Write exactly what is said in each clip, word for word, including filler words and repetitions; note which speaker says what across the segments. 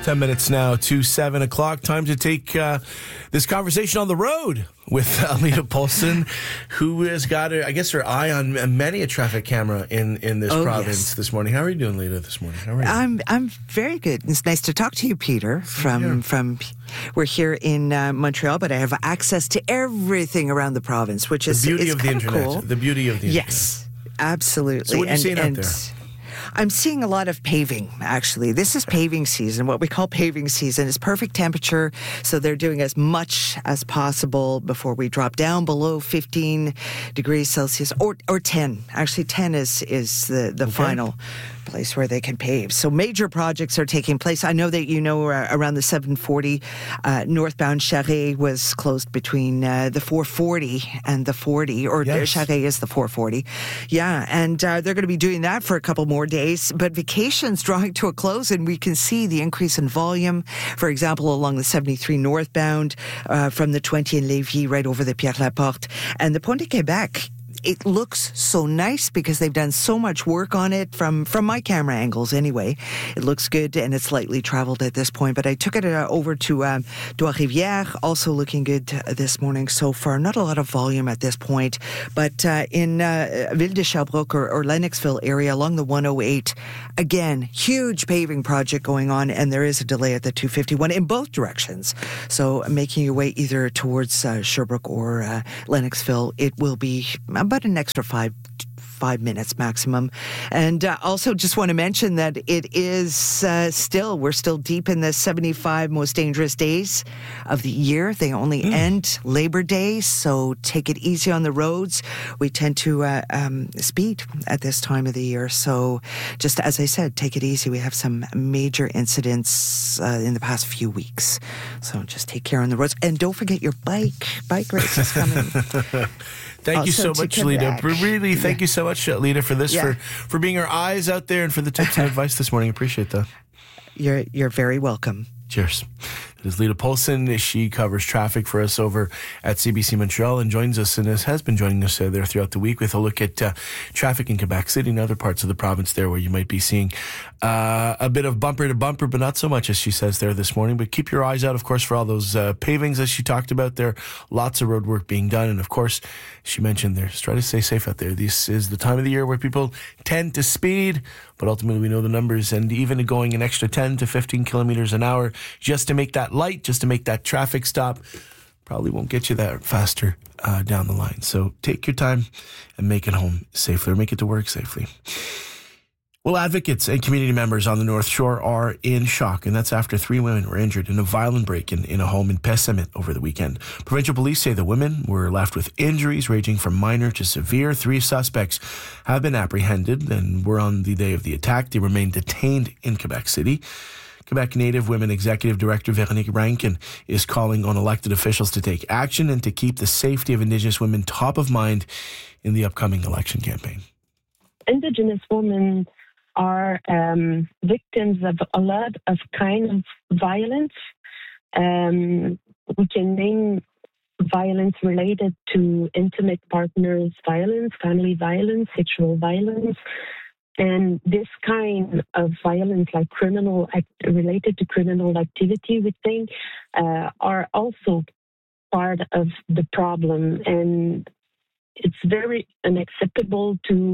Speaker 1: ten minutes now to seven o'clock. Time to take uh, this conversation on the road with uh, Lita Paulsen, who has got, her, I guess, her eye on many a traffic camera in, in this
Speaker 2: oh,
Speaker 1: province
Speaker 2: yes.
Speaker 1: this morning. How are you doing, Lita, this morning? How are you?
Speaker 2: I'm I'm very good. It's nice to talk to you, Peter. From
Speaker 1: yeah.
Speaker 2: from we're here in uh, Montreal, but I have access to everything around the province, which is
Speaker 1: the beauty
Speaker 2: is
Speaker 1: of the internet.
Speaker 2: Cool.
Speaker 1: The beauty of the
Speaker 2: yes,
Speaker 1: internet.
Speaker 2: absolutely.
Speaker 1: So what are you
Speaker 2: and,
Speaker 1: seeing
Speaker 2: and
Speaker 1: out there?
Speaker 2: I'm seeing a lot of paving, actually. This is paving season, what we call paving season. It's perfect temperature, so they're doing as much as possible before we drop down below fifteen degrees Celsius, or or ten. Actually, ten is, is the, the okay. final place where they can pave. So major projects are taking place. I know that you know uh, around the seven forty, uh, northbound Charest was closed between uh, the four forty and the forty, or yes. Charest is the four forty. Yeah, and uh, they're going to be doing that for a couple more days. But vacation's drawing to a close, and we can see the increase in volume. For example, along the seventy-three northbound, uh, from the twenty in Lévis right over the Pierre-Laporte, and the Pont de Québec. It looks so nice because they've done so much work on it from, from my camera angles anyway. It looks good and it's lightly traveled at this point. But I took it uh, over to um, Trois-Rivières, also looking good uh, this morning so far. Not a lot of volume at this point. But uh, in uh, Ville de Sherbrooke or, or Lennoxville area along the one oh eight, again, huge paving project going on, and there is a delay at the two fifty-one in both directions. So making your way either towards uh, Sherbrooke or uh, Lennoxville, it will be about an extra five five minutes maximum. And uh, also just want to mention that it is uh, still, we're still deep in the seventy-five most dangerous days of the year. They only mm. end Labor Day, so take it easy on the roads. We tend to uh, um, speed at this time of the year. So just as I said, take it easy. We have some major incidents uh, in the past few weeks. So just take care on the roads. And don't forget your bike. Bike race is coming.
Speaker 1: Thank you so much, Lita. Really, thank
Speaker 2: yeah.
Speaker 1: you so much, Lita, for this,
Speaker 2: yeah.
Speaker 1: for, for being our eyes out there and for the tips and advice this morning. Appreciate that.
Speaker 2: You're you're very welcome.
Speaker 1: Cheers. It is Lita Paulsen. She covers traffic for us over at C B C Montreal and joins us, and has been joining us uh, there throughout the week with a look at uh, traffic in Quebec City and other parts of the province there where you might be seeing uh, a bit of bumper to bumper, but not so much, as she says there this morning. But keep your eyes out, of course, for all those uh, pavings as she talked about there. Lots of road work being done. And, of course, she mentioned there, just try to stay safe out there. This is the time of the year where people tend to speed, but ultimately we know the numbers, and even going an extra ten to fifteen kilometers an hour just to make that light, just to make that traffic stop, probably won't get you that faster uh, down the line. So take your time and make it home safely, or make it to work safely. Well, advocates and community members on the North Shore are in shock, and that's after three women were injured in a violent break-in in a home in Pessamit over the weekend. Provincial police say the women were left with injuries ranging from minor to severe. Three suspects have been apprehended and were on the day of the attack. They remain detained in Quebec City. Quebec Native Women Executive Director Veronique Rankin is calling on elected officials to take action and to keep the safety of Indigenous women top of mind in the upcoming election campaign.
Speaker 3: Indigenous women are um, victims of a lot of kind of violence. Um, we can name violence related to intimate partners violence, family violence, sexual violence. And this kind of violence, like criminal act, related to criminal activity, we think, uh, are also part of the problem. And it's very unacceptable to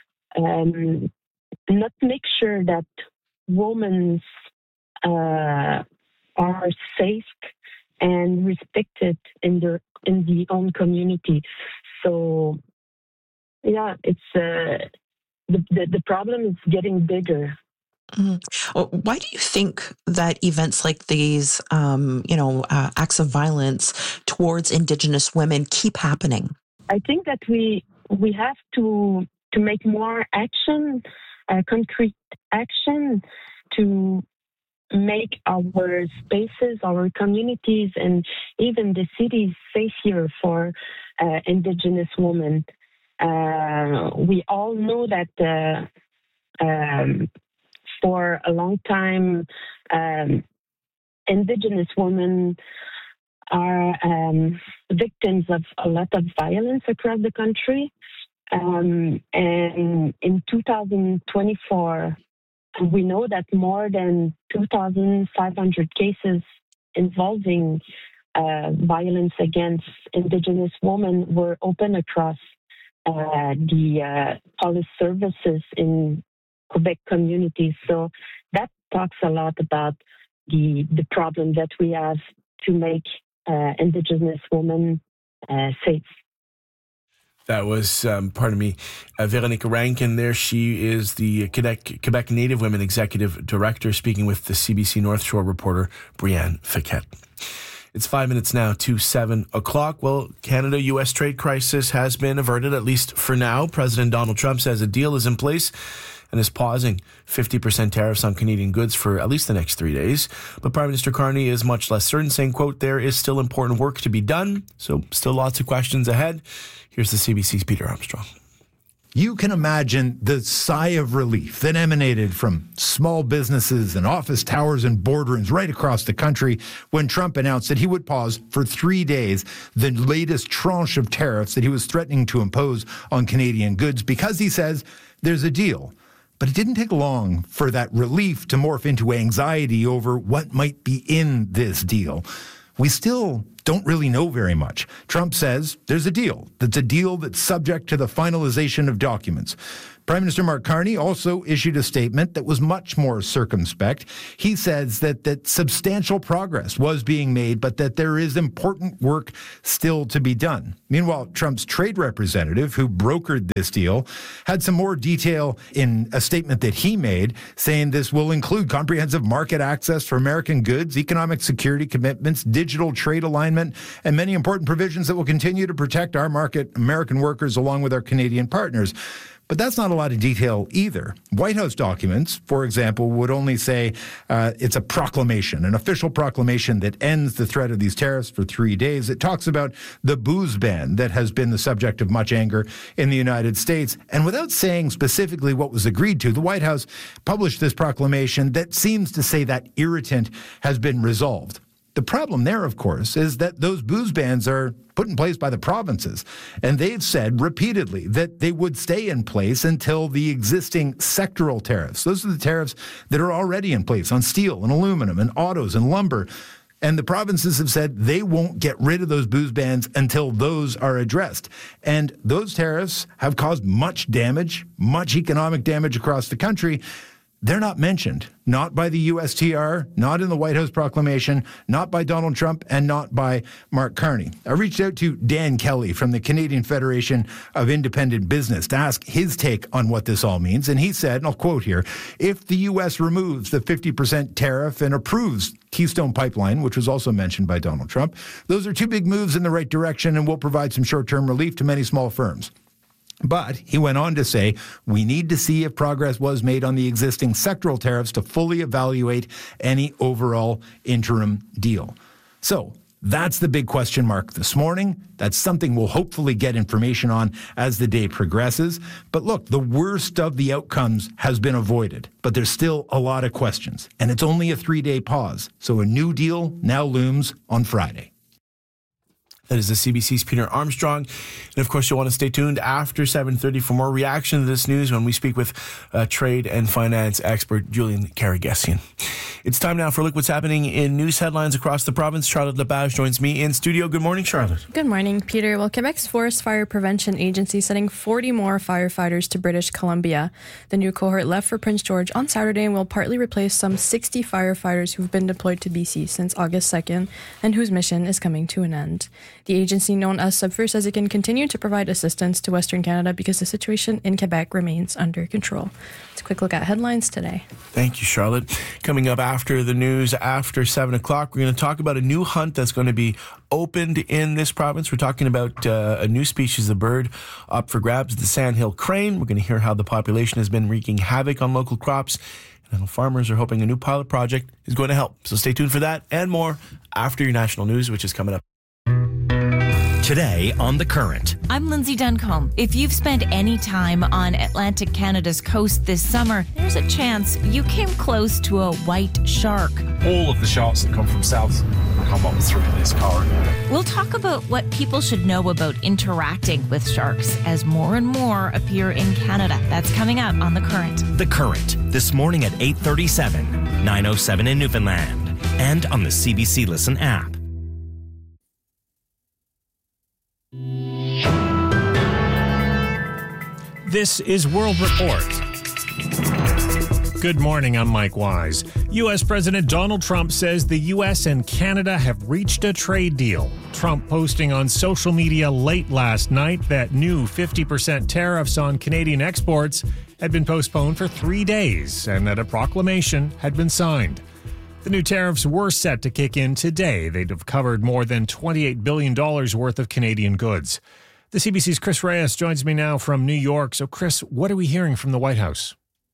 Speaker 3: um, not make sure that women uh, are safe and respected in their in the own community. So, yeah, it's. Uh, The, the, the problem is getting bigger.
Speaker 4: Mm. Well, why do you think that events like these, um, you know, uh, acts of violence towards Indigenous women keep happening?
Speaker 3: I think that we we have to to make more action, uh, concrete action, to make our spaces, our communities, and even the cities safer for uh, Indigenous women. Uh, we all know that uh, um, for a long time, um, Indigenous women are um, victims of a lot of violence across the country. Um, and in two thousand twenty-four, we know that more than two thousand five hundred cases involving uh, violence against Indigenous women were open across uh, the uh, police services in Quebec communities. So that talks a lot about the the problem that we have to make uh, Indigenous women uh, safe.
Speaker 1: That was, um, pardon me, uh, Véronique Rankin there. She is the Quebec, Quebec Native Women Executive Director, speaking with the C B C North Shore reporter, Brianne Fiquet. It's five minutes now to seven o'clock. Well, Canada-U S trade crisis has been averted, at least for now. President Donald Trump says a deal is in place and is pausing fifty percent tariffs on Canadian goods for at least the next three days. But Prime Minister Carney is much less certain, saying, quote, there is still important work to be done. So still lots of questions ahead. Here's the C B C's Peter Armstrong.
Speaker 5: You can imagine the sigh of relief that emanated from small businesses and office towers and boardrooms right across the country when Trump announced that he would pause for three days the latest tranche of tariffs that he was threatening to impose on Canadian goods because he says there's a deal. But it didn't take long for that relief to morph into anxiety over what might be in this deal. We still don't really know very much. Trump says there's a deal. That's a deal that's subject to the finalization of documents. Prime Minister Mark Carney also issued a statement that was much more circumspect. He says that, that substantial progress was being made, but that there is important work still to be done. Meanwhile, Trump's trade representative, who brokered this deal, had some more detail in a statement that he made, saying this will include comprehensive market access for American goods, economic security commitments, digital trade alignment, and many important provisions that will continue to protect our market, American workers, along with our Canadian partners. But that's not a lot of detail either. White House documents, for example, would only say uh, it's a proclamation, an official proclamation that ends the threat of these tariffs for three days. It talks about the booze ban that has been the subject of much anger in the United States. And without saying specifically what was agreed to, the White House published this proclamation that seems to say that irritant has been resolved. The problem there, of course, is that those booze bans are put in place by the provinces. And they've said repeatedly that they would stay in place until the existing sectoral tariffs. Those are the tariffs that are already in place on steel and aluminum and autos and lumber. And the provinces have said they won't get rid of those booze bans until those are addressed. And those tariffs have caused much damage, much economic damage across the country. They're not mentioned, not by the U S T R, not in the White House proclamation, not by Donald Trump, and not by Mark Carney. I reached out to Dan Kelly from the Canadian Federation of Independent Business to ask his take on what this all means. And he said, and I'll quote here, if the U S removes the fifty percent tariff and approves Keystone Pipeline, which was also mentioned by Donald Trump, those are two big moves in the right direction and will provide some short-term relief to many small firms. But he went on to say, we need to see if progress was made on the existing sectoral tariffs to fully evaluate any overall interim deal. So that's the big question mark this morning. That's something we'll hopefully get information on as the day progresses. But look, the worst of the outcomes has been avoided, but there's still a lot of questions. And it's only a three-day pause. So a new deal now looms on Friday.
Speaker 1: That is the C B C's Peter Armstrong. And of course, you'll want to stay tuned after seven thirty for more reaction to this news when we speak with uh, trade and finance expert Julian Karagesian. It's time now for a look what's happening in news headlines across the province. Charlotte Lepage joins me in studio. Good morning, Charlotte.
Speaker 6: Good morning, Peter. Well, Quebec's Forest Fire Prevention Agency sending forty more firefighters to British Columbia. The new cohort left for Prince George on Saturday and will partly replace some sixty firefighters who've been deployed to B C since August second and whose mission is coming to an end. The agency, known as Subfir, says it can continue to provide assistance to Western Canada because the situation in Quebec remains under control. Let's a quick look at headlines today.
Speaker 1: Thank you, Charlotte. Coming up after the news, after seven o'clock, we're going to talk about a new hunt that's going to be opened in this province. We're talking about uh, a new species of bird up for grabs, the sandhill crane. We're going to hear how the population has been wreaking havoc on local crops. And farmers are hoping a new pilot project is going to help. So stay tuned for that and more after your national news, which is coming up.
Speaker 7: Today on The Current.
Speaker 8: I'm Lindsay Duncombe. If you've spent any time on Atlantic Canada's coast this summer, there's a chance you came close to a white shark.
Speaker 9: All of the sharks that come from south come up through this corridor.
Speaker 8: We'll talk about what people should know about interacting with sharks as more and more appear in Canada. That's coming up on The Current.
Speaker 7: The Current, this morning at eight thirty-seven, nine oh seven in Newfoundland, and on the C B C Listen app.
Speaker 10: This is World Report. Good morning, I'm Mike Wise. U S. President Donald Trump says the U S and Canada have reached a trade deal. Trump posting on social media late last night that new fifty percent tariffs on Canadian exports had been postponed for three days and that a proclamation had been signed. The new tariffs were set to kick in today. They'd have covered more than twenty-eight billion dollars worth of Canadian goods. The C B C's Chris Reyes joins me now from New York. So, Chris, what are we hearing from the White House?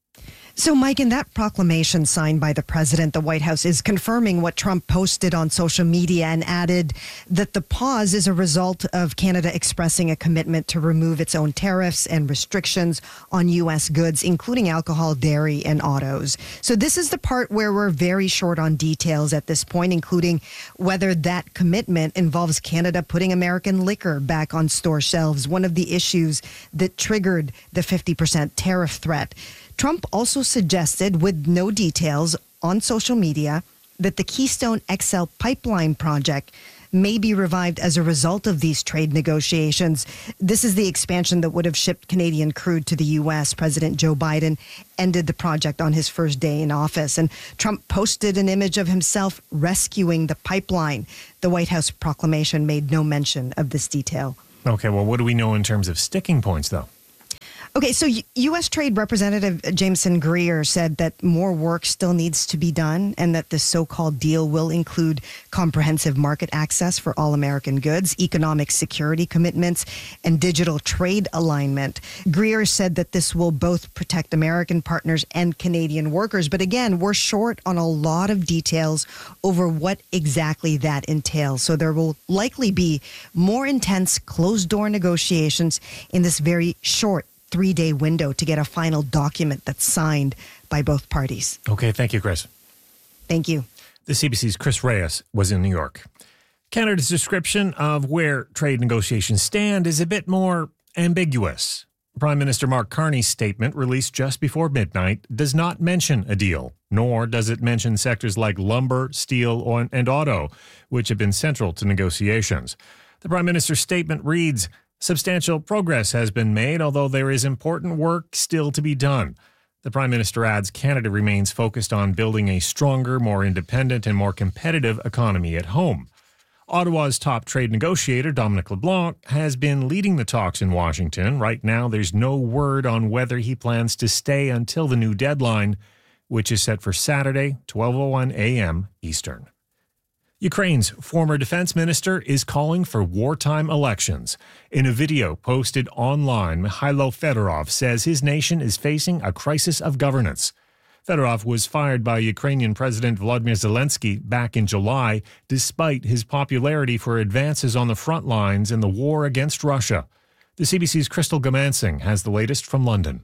Speaker 11: So, Mike, in that proclamation signed by the president, the White House is confirming what Trump posted on social media and added that the pause is a result of Canada expressing a commitment to remove its own tariffs and restrictions on U S goods, including alcohol, dairy, and autos. So this is the part where we're very short on details at this point, including whether that commitment involves Canada putting American liquor back on store shelves, one of the issues that triggered the fifty percent tariff threat. Trump also suggested, with no details on social media, that the Keystone X L pipeline project may be revived as a result of these trade negotiations. This is the expansion that would have shipped Canadian crude to the U S. President Joe Biden ended the project on his first day in office, and Trump posted an image of himself rescuing the pipeline. The White House proclamation made no mention of this detail.
Speaker 10: Okay, well, what do we know in terms of sticking points, though?
Speaker 11: Okay, so U S. Trade Representative Jameson Greer said that more work still needs to be done and that the so-called deal will include comprehensive market access for all American goods, economic security commitments, and digital trade alignment. Greer said that this will both protect American partners and Canadian workers. But again, we're short on a lot of details over what exactly that entails. So there will likely be more intense closed-door negotiations in this very short three-day window to get a final document that's signed by both parties.
Speaker 10: Okay, thank you, Chris.
Speaker 11: Thank you.
Speaker 10: The C B C's Chris Reyes was in New York. Canada's description of where trade negotiations stand is a bit more ambiguous. Prime Minister Mark Carney's statement, released just before midnight, does not mention a deal, nor does it mention sectors like lumber, steel, and auto, which have been central to negotiations. The Prime Minister's statement reads, "Substantial progress has been made, although there is important work still to be done." The Prime Minister adds Canada remains focused on building a stronger, more independent, and more competitive economy at home. Ottawa's top trade negotiator, Dominic LeBlanc, has been leading the talks in Washington. Right now, there's no word on whether he plans to stay until the new deadline, which is set for Saturday, twelve oh one a.m. Eastern. Ukraine's former defense minister is calling for wartime elections. In a video posted online, Mikhailo Fedorov says his nation is facing a crisis of governance. Fedorov was fired by Ukrainian President Volodymyr Zelensky back in July, despite his popularity for advances on the front lines in the war against Russia. The C B C's Crystal Gamansing has the latest from London.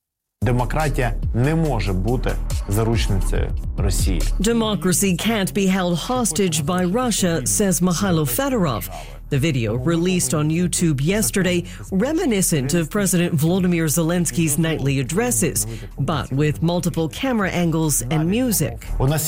Speaker 12: Демократія не може бути заручницею Росії.
Speaker 13: Democracy can't be held hostage by Russia, says Mikhailo Fedorov. The video, released on YouTube yesterday, reminiscent of President Volodymyr Zelensky's nightly addresses, but with multiple camera angles and music.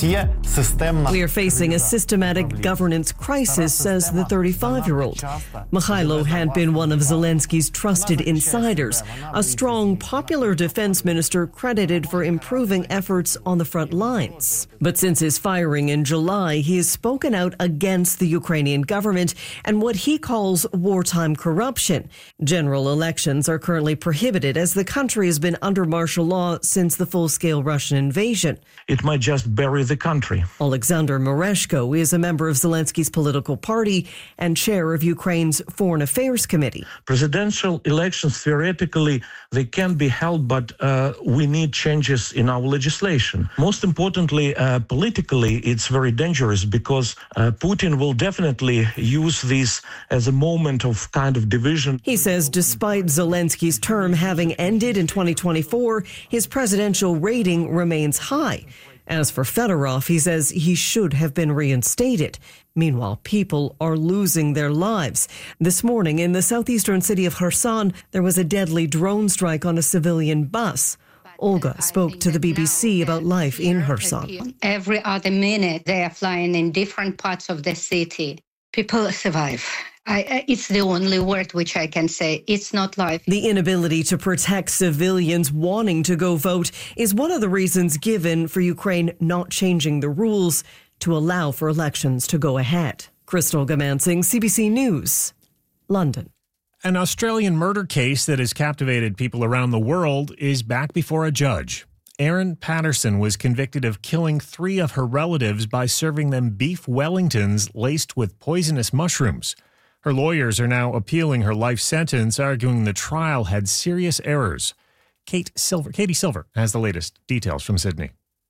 Speaker 13: We are facing a systematic governance crisis, says the thirty-five-year-old. Mikhailo had been one of Zelensky's trusted insiders, a strong, popular defense minister credited for improving efforts on the front lines. But since his firing in July, he has spoken out against the Ukrainian government and what he calls wartime corruption. General elections are currently prohibited as the country has been under martial law since the full-scale Russian invasion.
Speaker 14: It might just bury the country.
Speaker 13: Alexander Mereshko is a member of Zelensky's political party and chair of Ukraine's Foreign Affairs Committee.
Speaker 14: Presidential elections, theoretically, they can be held, but uh, we need changes in our legislation. Most importantly, uh, politically, it's very dangerous because uh, Putin will definitely use these as a moment of kind of division.
Speaker 13: He says despite Zelensky's term having ended in twenty twenty-four, his presidential rating remains high. As for Fedorov, he says he should have been reinstated. Meanwhile, people are losing their lives. This morning in the southeastern city of Kherson, there was a deadly drone strike on a civilian bus. Olga spoke to the B B C about life in Kherson.
Speaker 15: Every other minute, they are flying in different parts of the city. People survive. I, it's the only word which I can say. It's not life.
Speaker 13: The inability to protect civilians wanting to go vote is one of the reasons given for Ukraine not changing the rules to allow for elections to go ahead. Crystal Gamansing, C B C News, London.
Speaker 10: An Australian murder case that has captivated people around the world is back before a judge. Erin Patterson was convicted of killing three of her relatives by serving them beef Wellingtons laced with poisonous mushrooms. Her lawyers are now appealing her life sentence, arguing the trial had serious errors. Kate Silver, Katie Silver has the latest details from Sydney.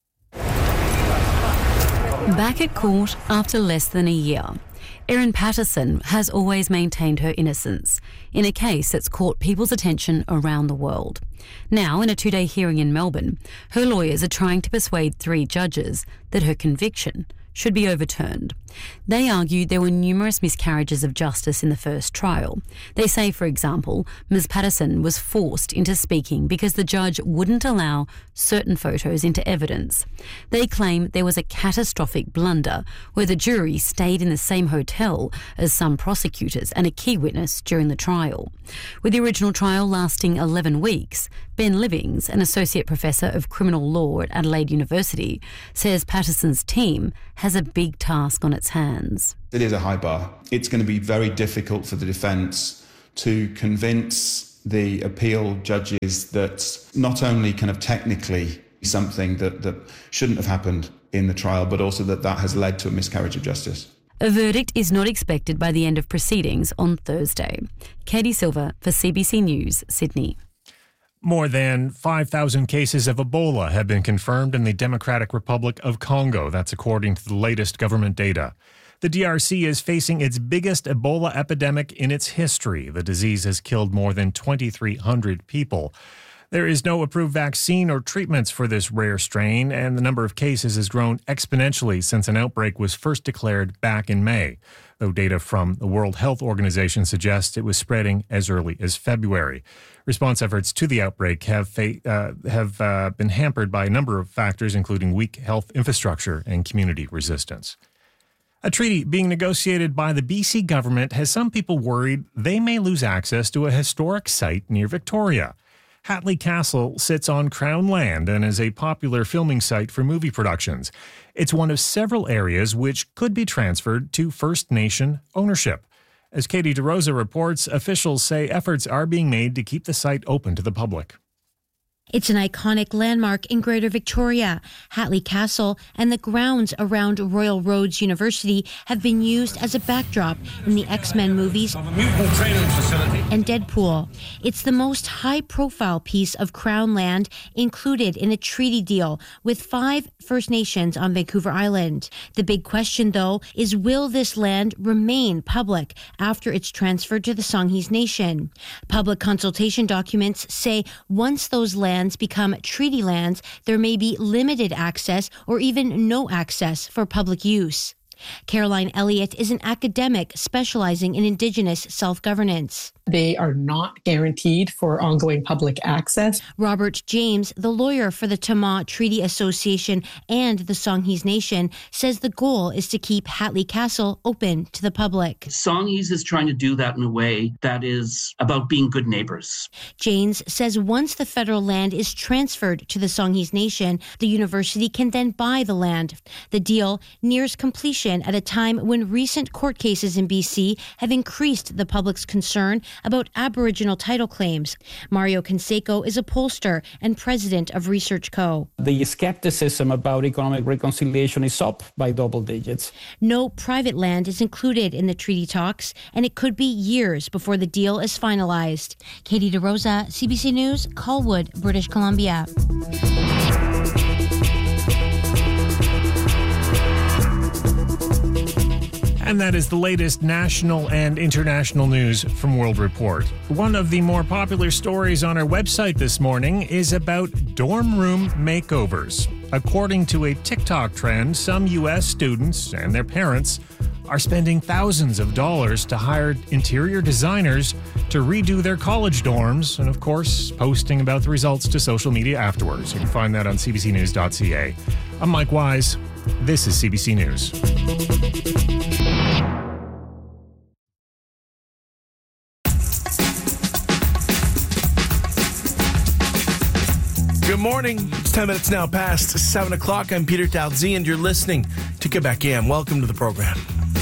Speaker 16: Back at court after less than a year, Erin Patterson has always maintained her innocence in a case that's caught people's attention around the world. Now, in a two-day hearing in Melbourne, her lawyers are trying to persuade three judges that her conviction should be overturned. They argue there were numerous miscarriages of justice in the first trial. They say, for example, Miz Patterson was forced into speaking because the judge wouldn't allow certain photos into evidence. They claim there was a catastrophic blunder where the jury stayed in the same hotel as some prosecutors and a key witness during the trial. With the original trial lasting eleven weeks, Ben Livings, an associate professor of criminal law at Adelaide University, says Patterson's team has a big task on its hands.
Speaker 17: It is a high bar. It's going to be very difficult for the defence to convince the appeal judges that not only kind of technically something that, that shouldn't have happened in the trial, but also that that has led to a miscarriage of justice.
Speaker 16: A verdict is not expected by the end of proceedings on Thursday. Katie Silver for C B C News, Sydney.
Speaker 10: More than five thousand cases of Ebola have been confirmed in the Democratic Republic of Congo. That's according to the latest government data. The D R C is facing its biggest Ebola epidemic in its history. The disease has killed more than twenty-three hundred people. There is no approved vaccine or treatments for this rare strain, and the number of cases has grown exponentially since an outbreak was first declared back in May, though data from the World Health Organization suggests it was spreading as early as February. Response efforts to the outbreak have fa- uh, have uh, been hampered by a number of factors, including weak health infrastructure and community resistance. A treaty being negotiated by the B C government has some people worried they may lose access to a historic site near Victoria. Hatley Castle sits on Crown land and is a popular filming site for movie productions. It's one of several areas which could be transferred to First Nation ownership. As Katie DeRosa reports, officials say efforts are being made to keep the site open to the public.
Speaker 18: It's an iconic landmark in Greater Victoria. Hatley Castle and the grounds around Royal Roads University have been used as a backdrop in the X-Men movies and Deadpool. It's the most high-profile piece of Crown land included in a treaty deal with five First Nations on Vancouver Island. The big question, though, is will this land remain public after it's transferred to the Songhees Nation? Public consultation documents say once those lands become treaty lands, there may be limited access or even no access for public use. Caroline Elliott is an academic specializing in Indigenous self-governance.
Speaker 19: They are not guaranteed for ongoing public access.
Speaker 18: Robert James, the lawyer for the Tama Treaty Association and the Songhees Nation, says the goal is to keep Hatley Castle open to the public.
Speaker 20: Songhees is trying to do that in a way that is about being good neighbors.
Speaker 18: James says once the federal land is transferred to the Songhees Nation, the university can then buy the land. The deal nears completion at a time when recent court cases in B C have increased the public's concern about Aboriginal title claims. Mario Canseco is a pollster and president of Research Co.
Speaker 21: The skepticism about economic reconciliation is up by double digits.
Speaker 18: No private land is included in the treaty talks, and it could be years before the deal is finalized. Katie DeRosa, C B C News, Colwood, British Columbia.
Speaker 10: And that is the latest national and international news from World Report. One of the more popular stories on our website this morning is about dorm room makeovers. According to a TikTok trend, some U S students and their parents are spending thousands of dollars to hire interior designers to redo their college dorms and, of course, posting about the results to social media afterwards. You can find that on c b c news dot c a. I'm Mike Wise. This is C B C News.
Speaker 1: Good morning. It's ten minutes now past seven o'clock. I'm Peter Dalzee, and you're listening to Quebec A M. Welcome to the program.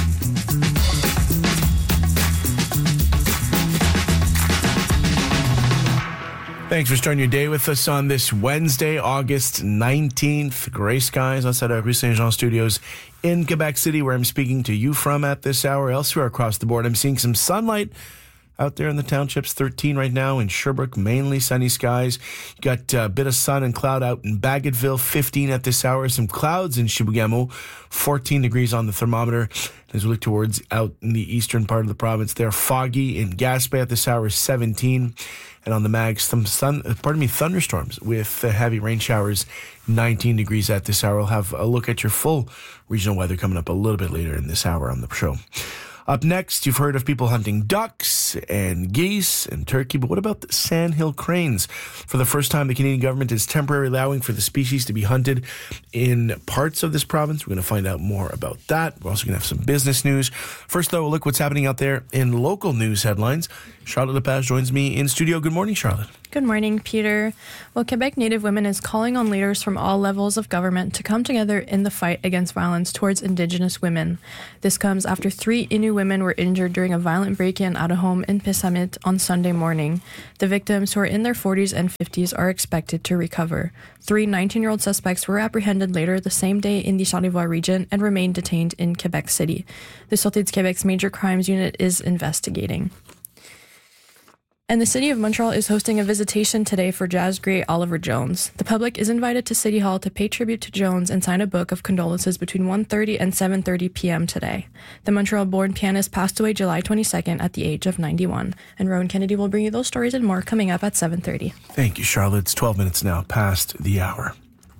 Speaker 1: Thanks for starting your day with us on this Wednesday, August nineteenth. Gray skies outside our Rue Saint-Jean studios in Quebec City, where I'm speaking to you from at this hour. Elsewhere across the board, I'm seeing some sunlight out there in the townships. thirteen right now in Sherbrooke, mainly sunny skies. You got a bit of sun and cloud out in Bagotville, fifteen at this hour. Some clouds in Chibougamau, fourteen degrees on the thermometer. As we look towards out in the eastern part of the province, there foggy in Gaspé at this hour, seventeen. And on the mag, some sun, pardon me, thunderstorms with uh, heavy rain showers, nineteen degrees at this hour. We'll have a look at your full regional weather coming up a little bit later in this hour on the show. Up next, you've heard of people hunting ducks and geese and turkey, but what about the sandhill cranes? For the first time, the Canadian government is temporarily allowing for the species to be hunted in parts of this province. We're going to find out more about that. We're also going to have some business news. First, though, we'll look what's happening out there in local news headlines. Charlotte Lepage joins me in studio. Good morning, Charlotte.
Speaker 6: Good morning, Peter. Well, Quebec Native Women is calling on leaders from all levels of government to come together in the fight against violence towards Indigenous women. This comes after three Innu women were injured during a violent break-in at a home in Pessamit on Sunday morning. The victims, who are in their forties and fifties, are expected to recover. Three nineteen-year-old suspects were apprehended later the same day in the Charlevoix region and remain detained in Quebec City. The Sûreté du Québec's Major Crimes Unit is investigating. And the City of Montreal is hosting a visitation today for jazz great Oliver Jones. The public is invited to City Hall to pay tribute to Jones and sign a book of condolences between one thirty and seven thirty p.m. today. The Montreal-born pianist passed away July twenty-second at the age of ninety-one. And Rowan Kennedy will bring you those stories and more coming up at seven thirty.
Speaker 1: Thank you, Charlotte. It's twelve minutes now past the hour.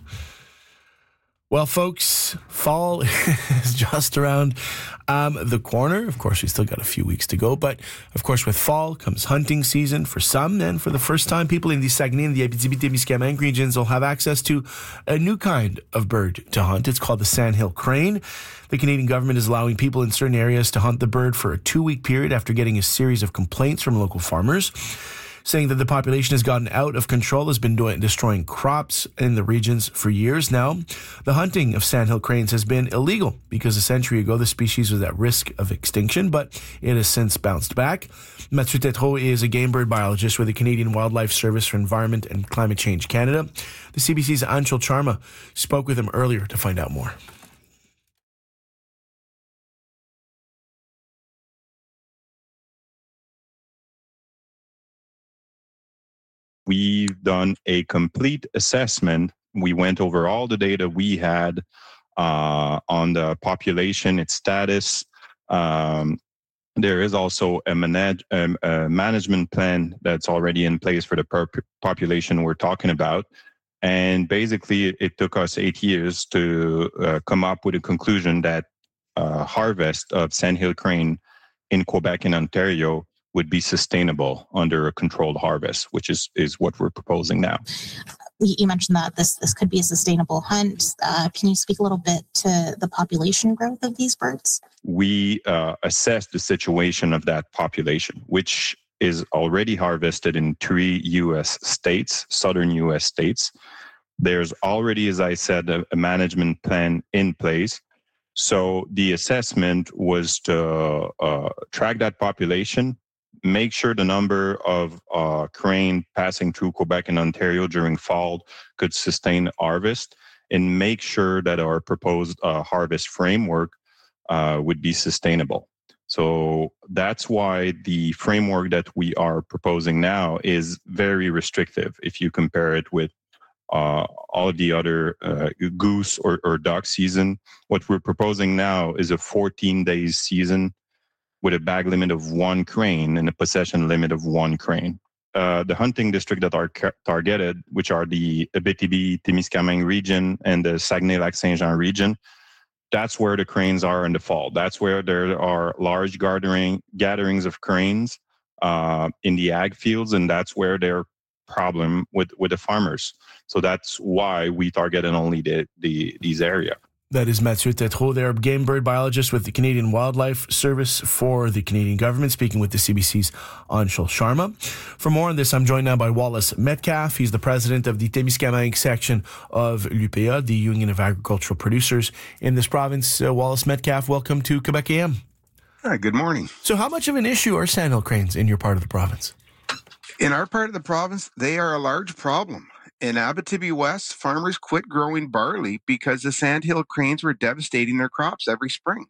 Speaker 1: Well, folks, fall is just around um, the corner. Of course, we still got a few weeks to go. But, of course, with fall comes hunting season for some. And for the first time, people in the Saguenay and the Abitibi-Témiscamingue regions will have access to a new kind of bird to hunt. It's called the sandhill crane. The Canadian government is allowing people in certain areas to hunt the bird for a two-week period after getting a series of complaints from local farmers, saying that the population has gotten out of control, has been doing, destroying crops in the regions for years now. The hunting of sandhill cranes has been illegal because a century ago the species was at risk of extinction, but it has since bounced back. Mathieu Tétrault is a game bird biologist with the Canadian Wildlife Service for Environment and Climate Change Canada. The C B C's Anshul Sharma spoke with him earlier to find out more.
Speaker 2: We've done a complete assessment. We went over all the data we had uh, on the population, its status. Um, there is also a, manage, um, a management plan that's already in place for the per- population we're talking about. And basically, it took us eight years to uh, come up with a conclusion that uh, harvest of sandhill crane in Quebec and Ontario would be sustainable under a controlled harvest, which is, is what we're proposing now.
Speaker 22: You mentioned that this, this could be a sustainable hunt. Uh, can you speak a little bit to the population growth of these birds?
Speaker 2: We uh, assess the situation of that population, which is already harvested in three U S states, southern U S states. There's already, as I said, a, a management plan in place. So the assessment was to uh, track that population, make sure the number of uh, crane passing through Quebec and Ontario during fall could sustain harvest, and make sure that our proposed uh, harvest framework uh, would be sustainable. So that's why the framework that we are proposing now is very restrictive if you compare it with uh, all of the other uh, goose or, or duck season. What we're proposing now is a fourteen days season with a bag limit of one crane and a possession limit of one crane. uh, the hunting district that are ca- targeted, which are the Abitibi-Témiscamingue region and the Saguenay-Lac-Saint-Jean region, that's where the cranes are in the fall. That's where there are large gathering gatherings of cranes uh, in the ag fields, and that's where they're problem with, with the farmers. So that's why we targeted only the, the these area.
Speaker 1: That is Mathieu Tétrault there, game bird biologist with the Canadian Wildlife Service for the Canadian government, speaking with the C B C's Anshul Sharma. For more on this, I'm joined now by Wallace Metcalf. He's the president of the Témiscamingue section of l'U P A, the Union of Agricultural Producers in this province. Uh, Wallace Metcalf, welcome to Quebec A M.
Speaker 3: Hi, good morning.
Speaker 1: So how much of an issue are sandhill cranes in your part of the province?
Speaker 3: In our part of the province, they are a large problem. In Abitibi West, farmers quit growing barley because the sandhill cranes were devastating their crops every spring.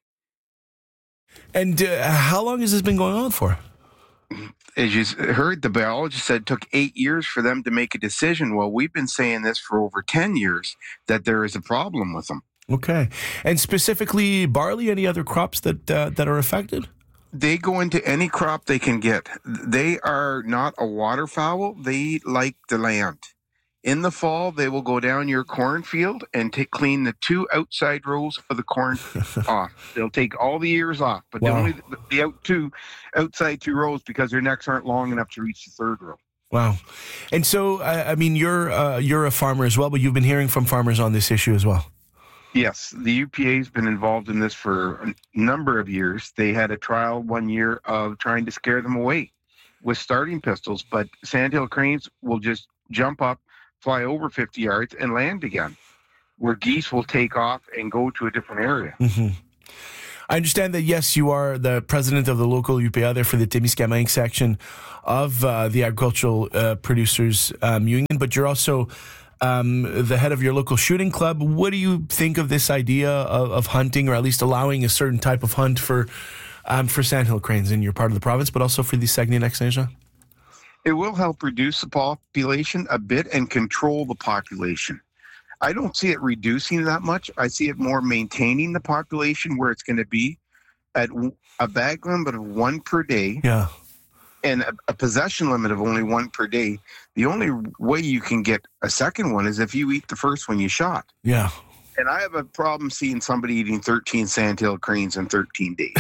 Speaker 1: And uh, how long has this been going on for?
Speaker 3: As you heard, the biologist said it took eight years for them to make a decision. Well, we've been saying this for over ten years, that there is a problem with them.
Speaker 1: Okay. And specifically barley, any other crops that uh, that are affected?
Speaker 3: They go into any crop they can get. They are not a waterfowl. They like the land. In the fall, they will go down your cornfield and take, clean the two outside rows of the corn off. They'll take all the ears off, but
Speaker 1: Wow.
Speaker 3: only the, the out two, outside two rows because their necks aren't long enough to reach the third row.
Speaker 1: Wow. And so, I, I mean, you're uh, you're a farmer as well, but you've been hearing from farmers on this issue as well.
Speaker 3: Yes, the U P A has been involved in this for a number of years. They had a trial one year of trying to scare them away with starting pistols, but sandhill cranes will just jump up, fly over fifty yards, and land again, where geese will take off and go to a different area.
Speaker 1: Mm-hmm. I understand that, yes, you are the president of the local U P A there for the Témiscamingue section of uh, the Agricultural uh, Producers um, Union, but you're also Um, the head of your local shooting club. What do you think of this idea of, of hunting, or at least allowing a certain type of hunt for um, for sandhill cranes in your part of the province, but also for the Saguenay-Lac-Saint-Jean?
Speaker 3: It will help reduce the population a bit and control the population. I don't see it reducing that much. I see it more maintaining the population where it's going to be at a bag limit of one per day.
Speaker 1: Yeah.
Speaker 3: And a, a possession limit of only one per day. The only way you can get a second one is if you eat the first one you shot.
Speaker 1: Yeah.
Speaker 3: And I have a problem seeing somebody eating thirteen sandhill cranes in thirteen days.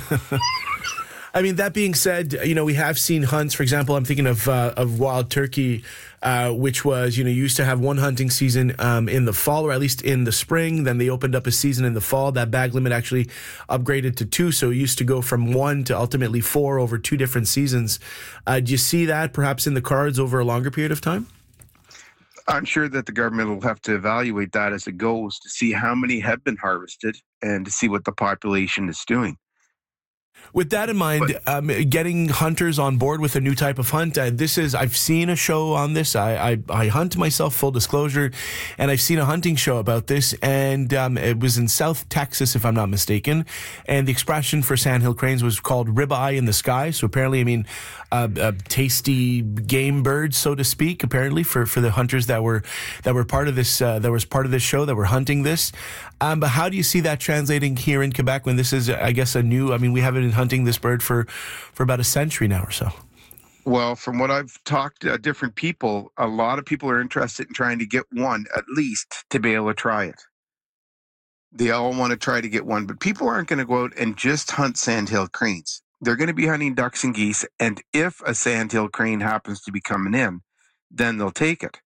Speaker 1: I mean, that being said, you know, we have seen hunts. For example, I'm thinking of uh, of wild turkey, uh, which was, you know, used to have one hunting season um, in the fall, or at least in the spring. Then they opened up a season in the fall. That bag limit actually upgraded to two. So it used to go from one to ultimately four over two different seasons. Uh, do you see that perhaps in the cards over a longer period of time?
Speaker 3: I'm sure that the government will have to evaluate that as it goes to see how many have been harvested and to see what the population is doing.
Speaker 1: With that in mind, um, getting hunters on board with a new type of hunt, uh, this is, I've seen a show on this. I, I, I hunt myself, full disclosure, and I've seen a hunting show about this, and um, it was in South Texas, if I'm not mistaken, and the expression for sandhill cranes was called ribeye in the sky. So apparently, I mean, uh, a tasty game bird, so to speak, apparently, for, for the hunters that were that were part of this, uh, that was part of this show, that were hunting this. Um, but how do you see that translating here in Quebec when this is, I guess, a new, I mean, we haven't been hunting this bird for, for about a century now or so?
Speaker 3: Well, from what I've talked to different people, a lot of people are interested in trying to get one, at least, to be able to try it. They all want to try to get one, but people aren't going to go out and just hunt sandhill cranes. They're going to be hunting ducks and geese, and if a sandhill crane happens to be coming in, then they'll take it.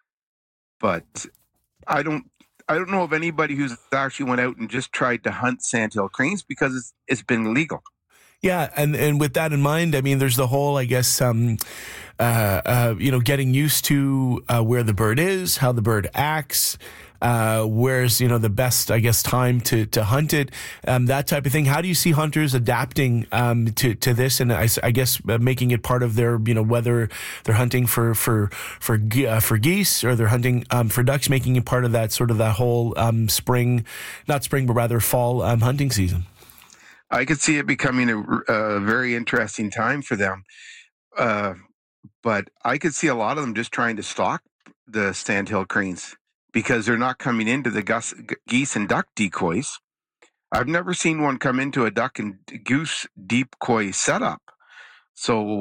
Speaker 3: But I don't I don't know of anybody who's actually went out and just tried to hunt sandhill cranes because it's, it's been illegal.
Speaker 1: Yeah, and, and with that in mind, I mean, there's the whole, I guess, um, uh, uh, you know, getting used to uh, where the bird is, how the bird acts, uh, where's, you know, the best, I guess, time to, to hunt it, um, that type of thing. How do you see hunters adapting um, to, to this, and I, I guess uh, making it part of their, you know, whether they're hunting for for for, uh, for geese or they're hunting um, for ducks, making it part of that sort of that whole um, spring, not spring, but rather fall um, hunting season?
Speaker 3: I could see it becoming a, a very interesting time for them. Uh, but I could see a lot of them just trying to stalk the sandhill cranes because they're not coming into the gus, geese and duck decoys. I've never seen one come into a duck and goose decoy setup. So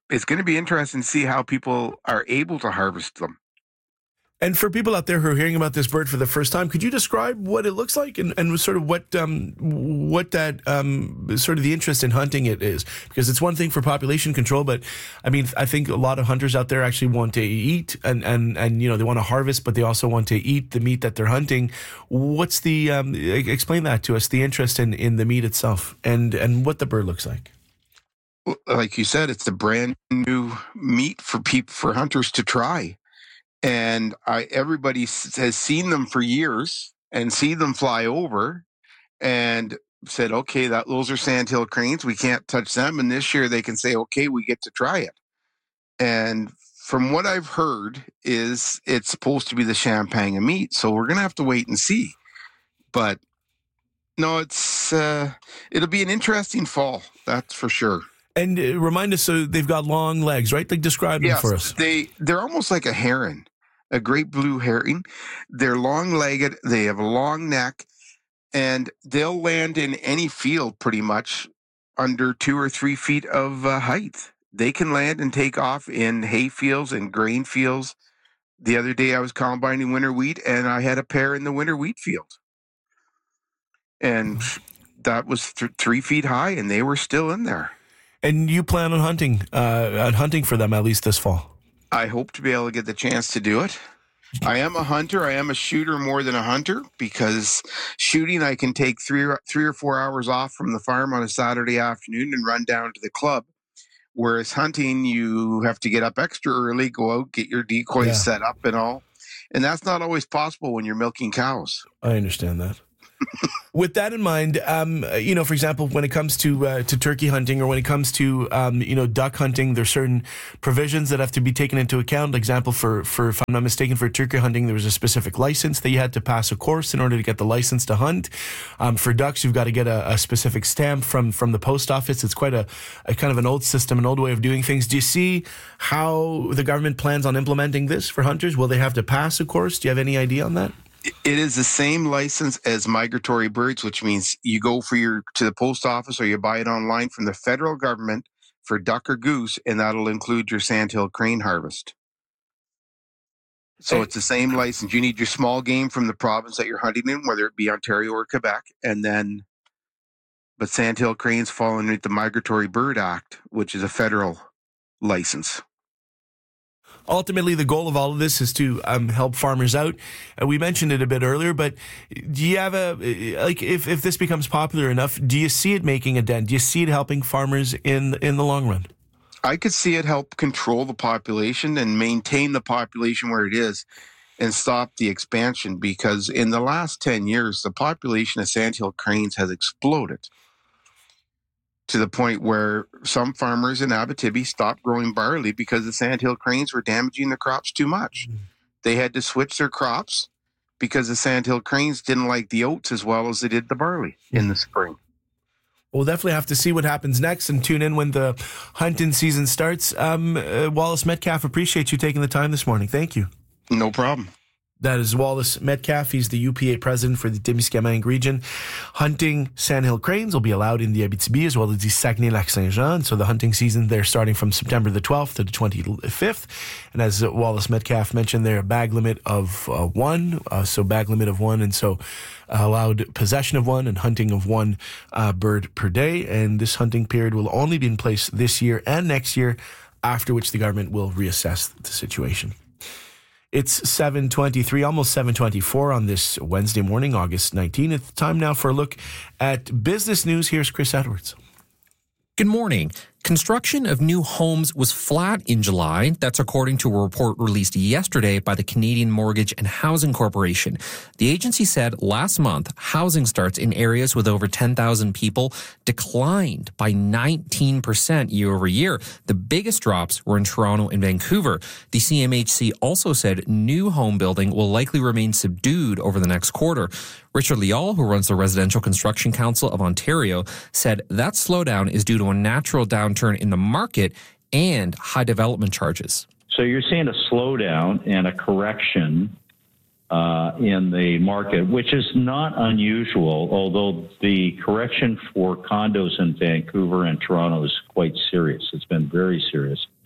Speaker 3: it's going to be interesting to see how people are able to harvest them.
Speaker 1: And for people out there who are hearing about this bird for the first time, could you describe what it looks like and, and sort of what um, what that um, sort of the interest in hunting it is? Because it's one thing for population control, but I mean, I think a lot of hunters out there actually want to eat and, and, and you know, they want to harvest, but they also want to eat the meat that they're hunting. What's the, um, explain that to us, the interest in, in the meat itself and, and what the bird looks like.
Speaker 3: Like you said, it's a brand new meat for people, for hunters to try. And I, everybody has seen them for years and see them fly over and said, okay, that those are sandhill cranes. We can't touch them. And this year they can say, okay, we get to try it. And from what I've heard is it's supposed to be the Champagne meat. So we're going to have to wait and see. But no, it's uh, it'll be an interesting fall. That's for sure.
Speaker 1: And uh, remind us, so they've got long legs, right? Like describe them
Speaker 3: yes,
Speaker 1: for us.
Speaker 3: They, they're almost like a heron, a great blue herring. They're long-legged. They have a long neck, and they'll land in any field pretty much under two or three feet of uh, height. They can land and take off in hay fields and grain fields. The other day I was combining winter wheat, and I had a pair in the winter wheat field. And that was th- three feet high, and they were still in there.
Speaker 1: And you plan on hunting, uh, on hunting for them at least this fall?
Speaker 3: I hope to be able to get the chance to do it. I am a hunter. I am a shooter more than a hunter, because shooting, I can take three or, three or four hours off from the farm on a Saturday afternoon and run down to the club. Whereas hunting, you have to get up extra early, go out, get your decoys yeah. set up and all. And that's not always possible when you're milking cows.
Speaker 1: I understand that. With that in mind, um, you know, for example, when it comes to uh, to turkey hunting, or when it comes to um, you know, duck hunting, there's certain provisions that have to be taken into account. Example, for for if I'm not mistaken, for turkey hunting, there was a specific license that you had to pass a course in order to get the license to hunt. Um, for ducks, you've got to get a, a specific stamp from from the post office. It's quite a, a kind of an old system, an old way of doing things. Do you see how the government plans on implementing this for hunters? Will they have to pass a course? Do you have any idea on that?
Speaker 3: It is the same license as migratory birds, which means you go for your to the post office or you buy it online from the federal government for duck or goose, and that'll include your sandhill crane harvest. So it's the same license. You need your small game from the province that you're hunting in, whether it be Ontario or Quebec, and then, but sandhill cranes fall underneath the Migratory Bird Act, which is a federal license.
Speaker 1: Ultimately, the goal of all of this is to um, help farmers out. Uh, we mentioned it a bit earlier, but do you have a, like, if, if this becomes popular enough, do you see it making a dent? Do you see it helping farmers in in the long run?
Speaker 3: I could see it help control the population and maintain the population where it is and stop the expansion, because in the last ten years, the population of sandhill cranes has exploded to the point where some farmers in Abitibi stopped growing barley because the sandhill cranes were damaging the crops too much. Mm. They had to switch their crops because the sandhill cranes didn't like the oats as well as they did the barley mm. in the spring.
Speaker 1: We'll definitely have to see what happens next and tune in when the hunting season starts. Um, uh, Wallace Metcalf, appreciate you taking the time this morning. Thank you.
Speaker 3: No problem.
Speaker 1: That is Wallace Metcalf. He's the U P A president for the Témiscamingue region. Hunting sandhill cranes will be allowed in the Abitibi as well as the Saguenay-Lac-Saint-Jean. So the hunting season, they're starting from September the twelfth to the twenty-fifth. And as Wallace Metcalf mentioned, they're a bag limit of uh, one. Uh, so bag limit of one. And so uh, allowed possession of one and hunting of one uh, bird per day. And this hunting period will only be in place this year and next year, after which the government will reassess the situation. It's seven twenty-three, almost seven twenty-four on this Wednesday morning, August nineteenth. It's time now for a look at business news. Here's Chris Edwards.
Speaker 4: Good morning. Construction of new homes was flat in July. That's according to a report released yesterday by the Canadian Mortgage and Housing Corporation. The agency said last month housing starts in areas with over ten thousand people declined by nineteen percent year over year. The biggest drops were in Toronto and Vancouver. The C M H C also said new home building will likely remain subdued over the next quarter. Richard Leal, who runs the Residential Construction Council of Ontario, said that slowdown is due to a natural downturn in the market and high development charges.
Speaker 5: So you're seeing a slowdown and a correction uh, in the market, which is not unusual, although the correction for condos in Vancouver and Toronto is quite serious. It's been very serious.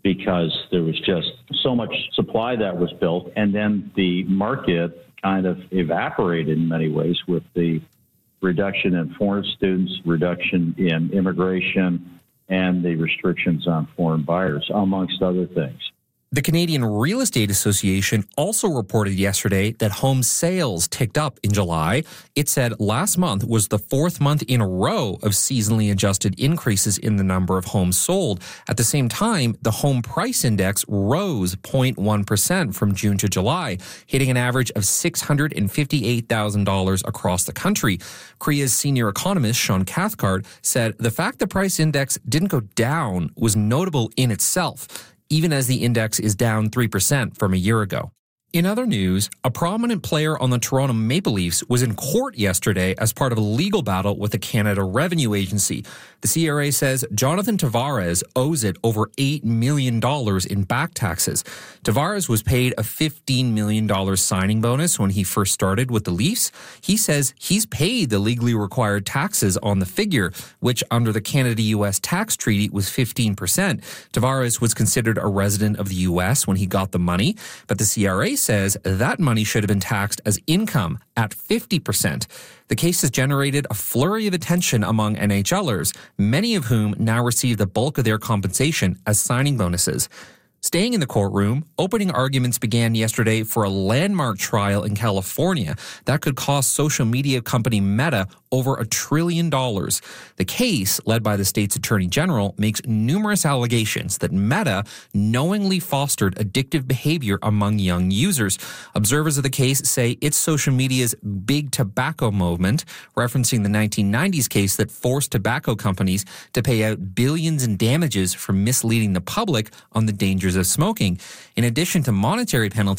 Speaker 5: because there was just so much supply that was built. And then the market kind of evaporated in many ways with the reduction in foreign students, reduction in immigration, and the restrictions on foreign buyers, amongst other things.
Speaker 4: The Canadian Real Estate Association also reported yesterday that home sales ticked up in July. It said last month was the fourth month in a row of seasonally adjusted increases in the number of homes sold. At the same time, the home price index rose zero point one percent from June to July, hitting an average of six hundred fifty-eight thousand dollars across the country. C R E A's senior economist, Sean Cathcart, said the fact the price index didn't go down was notable in itself, even as the index is down three percent from a year ago. In other news, a prominent player on the Toronto Maple Leafs was in court yesterday as part of a legal battle with the Canada Revenue Agency. The C R A says Jonathan Tavares owes it over eight million dollars in back taxes. Tavares was paid a fifteen million dollars signing bonus when he first started with the Leafs. He says he's paid the legally required taxes on the figure, which under the Canada-U S tax treaty was fifteen percent. Tavares was considered a resident of the U S when he got the money, but the C R A says that money should have been taxed as income at fifty percent. The case has generated a flurry of attention among NHLers, many of whom now receive the bulk of their compensation as signing bonuses. Staying in the courtroom, opening arguments began yesterday for a landmark trial in California that could cost social media company Meta over a trillion dollars. The case, led by the state's attorney general, makes numerous allegations that Meta knowingly fostered addictive behavior among young users. Observers of the case say it's social media's big tobacco movement, referencing the nineteen nineties case that forced tobacco companies to pay out billions in damages for misleading the public on the dangers of smoking. In addition to monetary penalties,